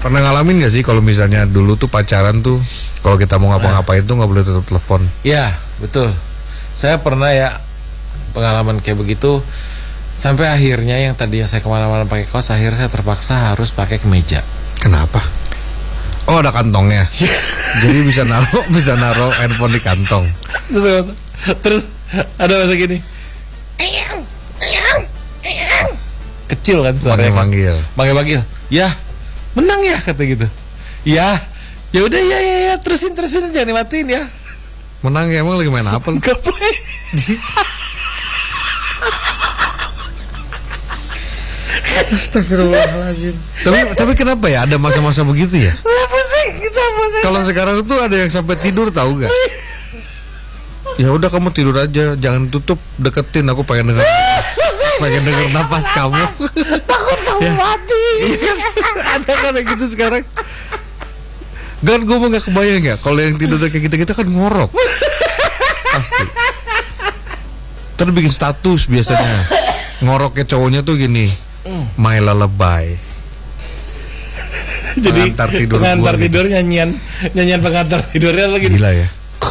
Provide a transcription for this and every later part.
Pernah ngalamin gak sih kalau misalnya dulu tuh pacaran tuh, kalau kita mau ngapa-ngapain tuh nggak boleh tutup telepon? Ya betul. Saya pernah ya pengalaman kayak begitu. Sampai akhirnya yang tadinya saya kemana-mana pakai kaos, akhirnya saya terpaksa harus pakai kemeja. Kenapa? Oh, ada kantongnya. Jadi bisa naruh handphone di kantong. Terus ada masa gini. Kecil kan suaranya. Manggil. Ya, menang ya kata gitu. Ya udah ya terusin jangan dimatiin ya. Menang ya, emang lagi main apa? Gak boleh. Astagfirullahaladzim. Tapi kenapa ya ada masa-masa begitu ya? Kalau sekarang tuh ada yang sampai tidur, tahu gak? Ya udah kamu tidur aja, jangan tutup, deketin, aku pengen denger napas kamu. Takut kamu mati. Ada kan kayak gitu sekarang. Gan, gue mau gak kebayang ya kalau yang tidur kayak kita kan ngorok. Pasti. Terus bikin status biasanya. Ngoroknya cowoknya tuh gini, my lullaby. Jadi pengantar tidur gitu. nyanyian pengantar tidurnya lagi. Gila ya.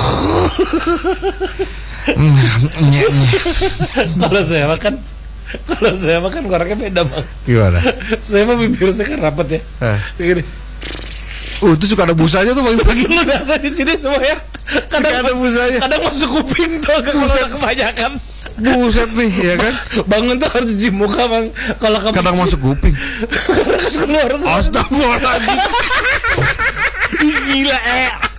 Kalau saya makan ngoroknya beda bang. Gimana? Saya mah bibir saya kan rapat ya. Gini. Itu suka ada busanya tuh pagi-pagi. Lu rasa di sini semua ya. Kadang ada busanya. Kadang masuk kuping tuh kalau kebanyakan. Buset nih, ya kan? Bangun tuh harus cuci muka bang. Kalau kadang masuk kuping. Keluar. Astagfirullahaladzim. Gila